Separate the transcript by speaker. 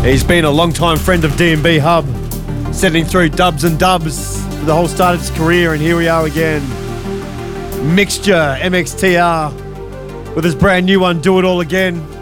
Speaker 1: He's been a long-time friend of D&B Hub, sending through dubs and dubs for the whole start of his career, and here we are again. Mixture, MXTR, with his brand new one, Do It All Again.